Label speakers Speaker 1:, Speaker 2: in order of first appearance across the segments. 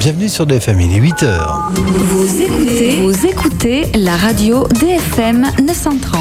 Speaker 1: Bienvenue sur DFM, il est 8h.
Speaker 2: Vous écoutez la radio DFM 930.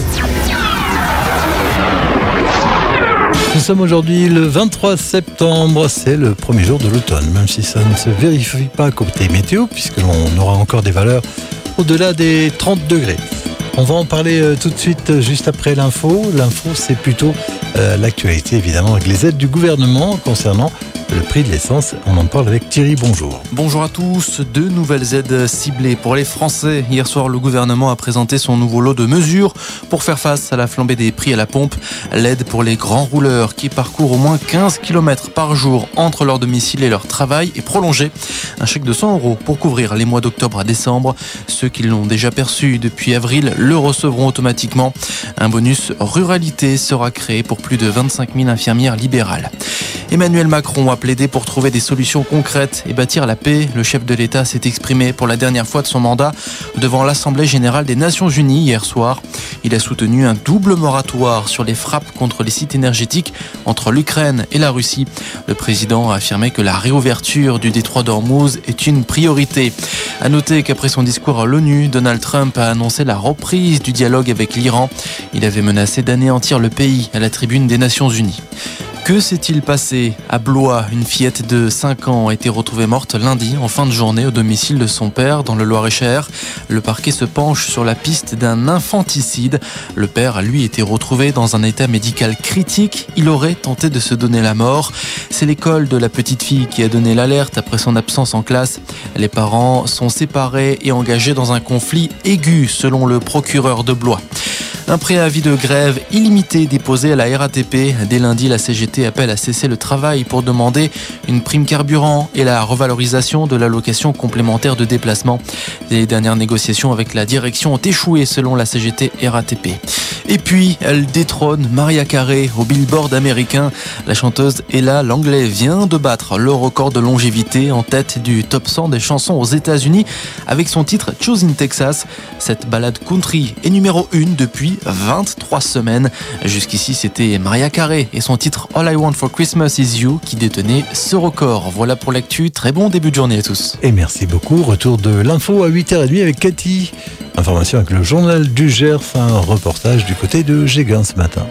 Speaker 1: Nous sommes aujourd'hui le 23 septembre, c'est le premier jour de l'automne, même si ça ne se vérifie pas côté météo, puisque l'on aura encore des valeurs au-delà des 30 degrés. On va en parler tout de suite, juste après l'info. L'info, c'est plutôt l'actualité, évidemment, avec les aides du gouvernement concernant le prix de l'essence. On en parle avec Thierry, bonjour.
Speaker 3: Bonjour à tous. 2 nouvelles aides ciblées pour les Français. Hier soir, le gouvernement a présenté son nouveau lot de mesures pour faire face à la flambée des prix à la pompe. L'aide pour les grands rouleurs qui parcourent au moins 15 km par jour entre leur domicile et leur travail est prolongée. Un chèque de 100 € pour couvrir les mois d'octobre à décembre. Ceux qui l'ont déjà perçu depuis avril le recevront automatiquement. Un bonus ruralité sera créé pour plus de 25 000 infirmières libérales. Emmanuel Macron a plaidé pour trouver des solutions concrètes et bâtir la paix. Le chef de l'État s'est exprimé pour la dernière fois de son mandat devant l'Assemblée générale des Nations unies hier soir. Il a soutenu un double moratoire sur les frappes contre les sites énergétiques entre l'Ukraine et la Russie. Le président a affirmé que la réouverture du détroit d'Ormuz est une priorité. À noter qu'après son discours à l'ONU, Donald Trump a annoncé la reprise du dialogue avec l'Iran. Il avait menacé d'anéantir le pays à la tribune des Nations unies. Que s'est-il passé à Blois? Une fillette de 5 ans a été retrouvée morte lundi en fin de journée au domicile de son père dans le Loir-et-Cher. Le parquet se penche sur la piste d'un infanticide. Le père a lui été retrouvé dans un état médical critique. Il aurait tenté de se donner la mort. C'est l'école de la petite fille qui a donné l'alerte après son absence en classe. Les parents sont séparés et engagés dans un conflit aigu selon le procureur de Blois. Un préavis de grève illimité déposé à la RATP. Dès lundi, la CGT appelle à cesser le travail pour demander une prime carburant et la revalorisation de l'allocation complémentaire de déplacement. Les dernières négociations avec la direction ont échoué selon la CGT RATP. Et puis, elle détrône Mariah Carey au Billboard américain. La chanteuse Ella Langley vient de battre le record de longévité en tête du top 100 des chansons aux États-Unis avec son titre Choose in Texas. Cette ballade country est numéro 1 depuis 23 semaines. Jusqu'ici, c'était Mariah Carey et son titre All I Want for Christmas Is You qui détenait ce record. Voilà pour l'actu. Très bon début de journée à tous.
Speaker 1: Et merci beaucoup. Retour de l'info à 8h30 avec Cathy. Information avec le journal du Gers, un reportage du côté de Géguin ce matin.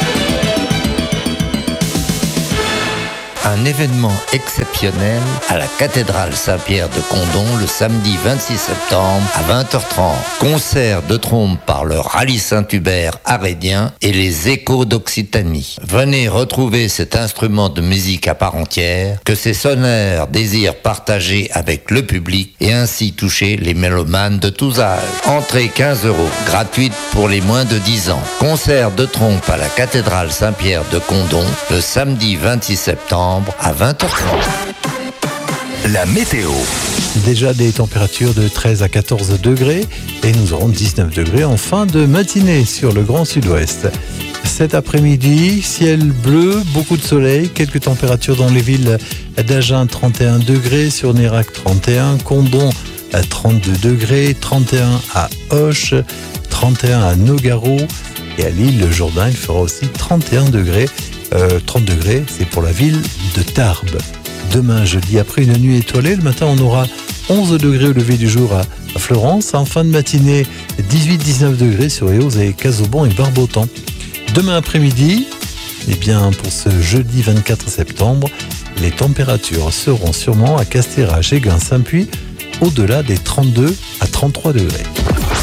Speaker 4: Un événement exceptionnel à la cathédrale Saint-Pierre de Condom le samedi 26 septembre à 20h30. Concert de trompe par le Rallye Saint-Hubert arédien et les Échos d'Occitanie. Venez retrouver cet instrument de musique à part entière que ces sonneurs désirent partager avec le public et ainsi toucher les mélomanes de tous âges. Entrée 15 €, gratuite pour les moins de 10 ans. Concert de trompe à la cathédrale Saint-Pierre de Condom le samedi 26 septembre à 20h30.
Speaker 5: La météo.
Speaker 1: Déjà des températures de 13 à 14 degrés et nous aurons 19 degrés en fin de matinée sur le Grand Sud-Ouest. Cet après-midi, ciel bleu, beaucoup de soleil, quelques températures dans les villes d'Agen 31 degrés, sur Nérac 31, Condom à 32 degrés, 31 à Auch, 31 à Nogaro et à l'île le Jourdain, il fera aussi 31 degrés. 30 degrés, c'est pour la ville de Tarbes. Demain, jeudi, après une nuit étoilée, le matin, on aura 11 degrés au lever du jour à Florence. En fin de matinée, 18-19 degrés sur Eauze et Casaubon et Barbotan. Demain après-midi, pour ce jeudi 24 septembre, les températures seront sûrement à Castéra, Géguin, Saint-Puy, au-delà des 32 à 33 degrés.